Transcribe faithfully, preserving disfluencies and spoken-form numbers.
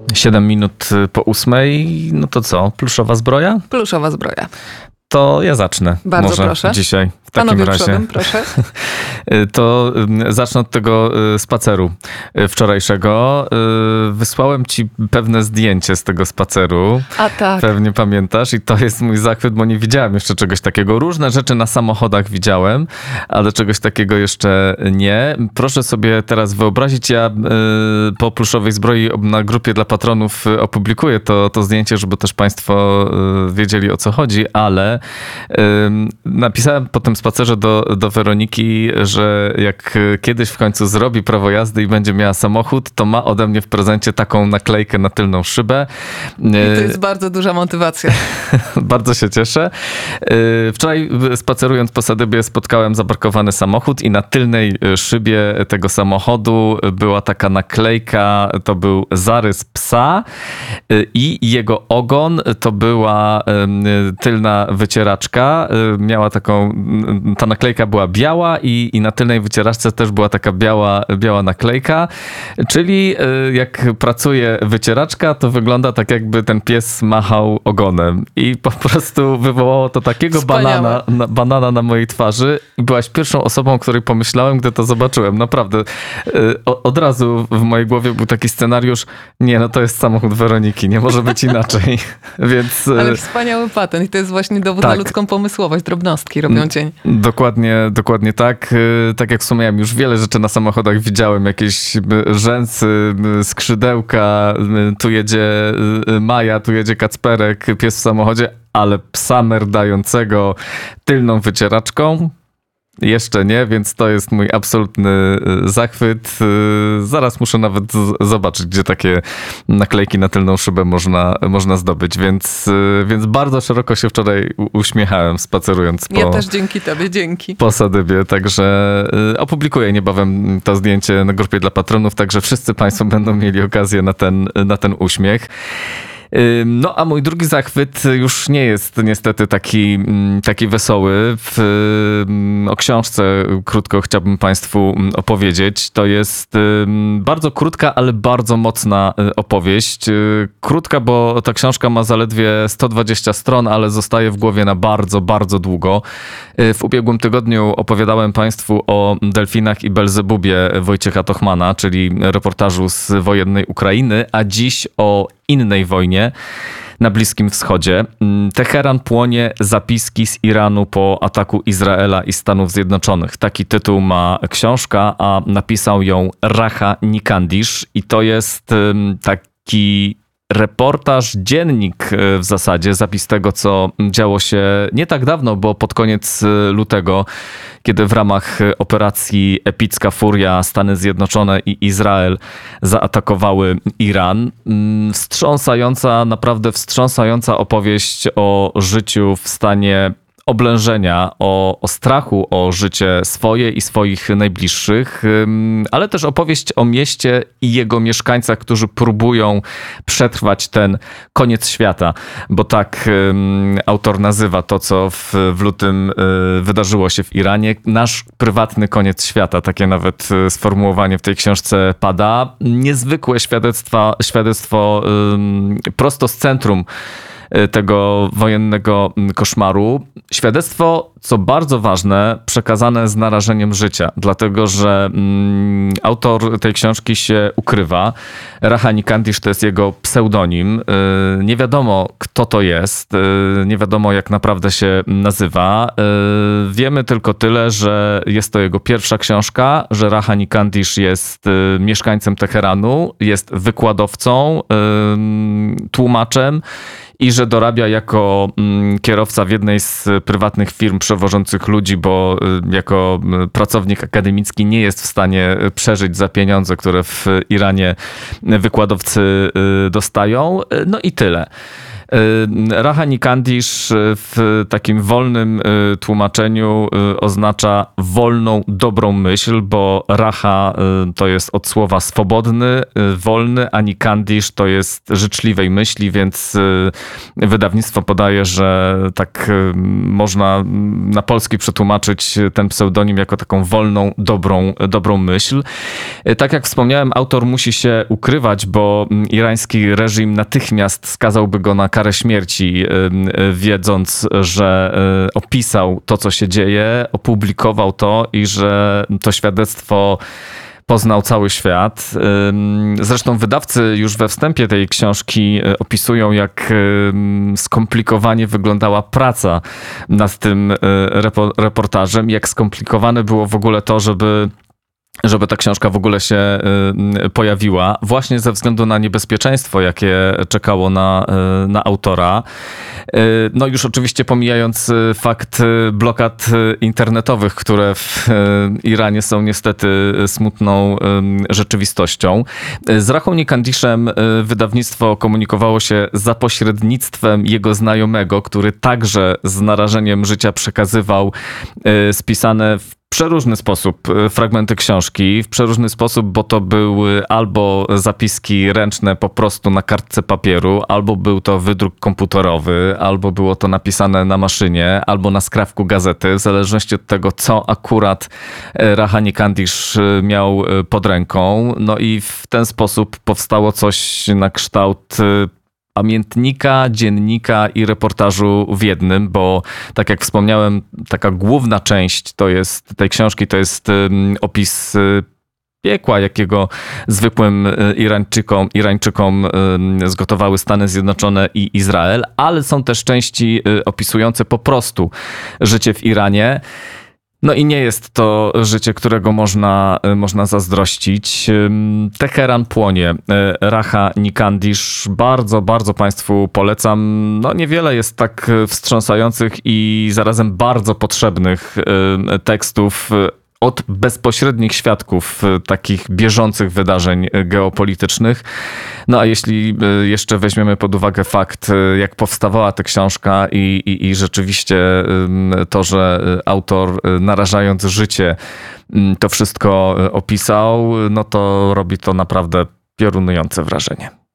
Siedem minut po ósmej, no to co? Pluszowa zbroja? Pluszowa zbroja. To ja zacznę. Bardzo może proszę. Dzisiaj. W takim Panowie razie. przodem, proszę. To zacznę od tego spaceru wczorajszego. Wysłałem ci pewne zdjęcie z tego spaceru. A tak. Pewnie pamiętasz i to jest mój zachwyt, bo nie widziałem jeszcze czegoś takiego. Różne rzeczy na samochodach widziałem, ale czegoś takiego jeszcze nie. Proszę sobie teraz wyobrazić, ja po Pluszowej Zbroi na grupie dla patronów opublikuję to, to zdjęcie, żeby też państwo wiedzieli, o co chodzi, ale napisałem po tym spacerze do, do Weroniki, że jak kiedyś w końcu zrobi prawo jazdy i będzie miała samochód, to ma ode mnie w prezencie taką naklejkę na tylną szybę. I to jest bardzo duża motywacja. Bardzo się cieszę. Wczoraj spacerując po Sadybie spotkałem zaparkowany samochód i na tylnej szybie tego samochodu była taka naklejka, to był zarys psa i jego ogon to była tylna wycieraczka. Miała taką, ta naklejka była biała i, i na tylnej wycieraczce też była taka biała, biała naklejka, czyli jak pracuje wycieraczka, to wygląda tak, jakby ten pies machał ogonem i po prostu wywołało to takiego banana na, banana na mojej twarzy i byłaś pierwszą osobą, której pomyślałem, gdy to zobaczyłem. Naprawdę. O, od razu w mojej głowie był taki scenariusz, nie, no to jest samochód Weroniki, nie może być inaczej. Więc... Ale wspaniały patent i to jest właśnie dowód tak. na ludzką pomysłowość. Drobnostki robią cień. Dokładnie, dokładnie tak. Tak jak wspomniałem, już wiele rzeczy na samochodach widziałem. Jakieś rzęsy, skrzydełka, tu jedzie Maja, tu jedzie Kacperek, pies w samochodzie, ale psa merdającego tylną wycieraczką jeszcze nie, więc to jest mój absolutny zachwyt. Zaraz muszę nawet zobaczyć, gdzie takie naklejki na tylną szybę można, można zdobyć, więc, więc bardzo szeroko się wczoraj uśmiechałem, spacerując po... Ja też dzięki tobie, dzięki. Po Sadybie, także opublikuję niebawem to zdjęcie na grupie dla patronów, także wszyscy państwo będą mieli okazję na ten, na ten uśmiech. No a mój drugi zachwyt już nie jest niestety taki, taki wesoły. W, o książce krótko chciałbym państwu opowiedzieć. To jest bardzo krótka, ale bardzo mocna opowieść. Krótka, bo ta książka ma zaledwie sto dwadzieścia stron, ale zostaje w głowie na bardzo, bardzo długo. W ubiegłym tygodniu opowiadałem państwu o delfinach i Belzebubie Wojciecha Tochmana, czyli reportażu z wojennej Ukrainy, a dziś o innej wojnie na Bliskim Wschodzie. Teheran płonie, zapiski z Iranu po ataku Izraela i Stanów Zjednoczonych. Taki tytuł ma książka, a napisał ją Racha Nikandish i to jest taki reportaż, dziennik w zasadzie, zapis tego, co działo się nie tak dawno, bo pod koniec lutego, kiedy w ramach operacji Epicka Furia Stany Zjednoczone i Izrael zaatakowały Iran. Wstrząsająca, naprawdę wstrząsająca opowieść o życiu w stanie oblężenia, o, o strachu o życie swoje i swoich najbliższych, ale też opowieść o mieście i jego mieszkańcach, którzy próbują przetrwać ten koniec świata, bo tak um, autor nazywa to, co w, w lutym y, wydarzyło się w Iranie. Nasz prywatny koniec świata, takie nawet sformułowanie w tej książce pada. Niezwykłe świadectwa, świadectwo y, prosto z centrum tego wojennego koszmaru. Świadectwo, co bardzo ważne, przekazane z narażeniem życia, dlatego że mm, autor tej książki się ukrywa. Racha Nikandish to jest jego pseudonim. Yy, nie wiadomo, kto to jest. Yy, nie wiadomo, jak naprawdę się nazywa. Yy, wiemy tylko tyle, że jest to jego pierwsza książka, że Racha Nikandish jest yy, mieszkańcem Teheranu, jest wykładowcą, yy, tłumaczem i że dorabia jako kierowca w jednej z prywatnych firm przewożących ludzi, bo jako pracownik akademicki nie jest w stanie przeżyć za pieniądze, które w Iranie wykładowcy dostają. No i tyle. Racha Nikandish w takim wolnym tłumaczeniu oznacza wolną, dobrą myśl, bo racha to jest od słowa swobodny, wolny, a Nikandish to jest życzliwej myśli, więc wydawnictwo podaje, że tak można na polski przetłumaczyć ten pseudonim jako taką wolną, dobrą, dobrą myśl. Tak jak wspomniałem, autor musi się ukrywać, bo irański reżim natychmiast skazałby go na karę śmierci, wiedząc, że opisał to, co się dzieje, opublikował to i że to świadectwo poznał cały świat. Zresztą wydawcy już we wstępie tej książki opisują, jak skomplikowanie wyglądała praca nad tym reportażem, jak skomplikowane było w ogóle to, żeby żeby ta książka w ogóle się pojawiła, właśnie ze względu na niebezpieczeństwo, jakie czekało na, na autora. No już oczywiście pomijając fakt blokad internetowych, które w Iranie są niestety smutną rzeczywistością. Z Rachą Nikandishem wydawnictwo komunikowało się za pośrednictwem jego znajomego, który także z narażeniem życia przekazywał spisane w przeróżny sposób fragmenty książki, w przeróżny sposób, bo to były albo zapiski ręczne po prostu na kartce papieru, albo był to wydruk komputerowy, albo było to napisane na maszynie, albo na skrawku gazety, w zależności od tego, co akurat Racha Nikandish miał pod ręką. No i w ten sposób powstało coś na kształt pamiętnika, dziennika i reportażu w jednym, bo tak jak wspomniałem, taka główna część to jest, tej książki to jest opis piekła, jakiego zwykłym Irańczykom, Irańczykom zgotowały Stany Zjednoczone i Izrael, ale są też części opisujące po prostu życie w Iranie. No i nie jest to życie, którego można, można zazdrościć. Teheran płonie. Racha Nikandish. Bardzo, bardzo Państwu polecam. No niewiele jest tak wstrząsających i zarazem bardzo potrzebnych tekstów od bezpośrednich świadków takich bieżących wydarzeń geopolitycznych. No a jeśli jeszcze weźmiemy pod uwagę fakt, jak powstawała ta książka i, i, i rzeczywiście to, że autor narażając życie to wszystko opisał, no to robi to naprawdę piorunujące wrażenie.